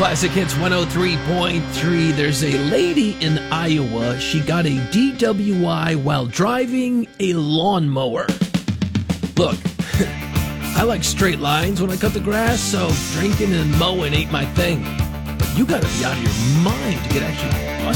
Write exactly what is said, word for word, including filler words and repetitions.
Classic Hits one oh three point three. There's a lady in Iowa. She got a D W I while driving a lawnmower. Look, I like straight lines when I cut the grass, so drinking and mowing ain't my thing. But you gotta be out of your mind to get actually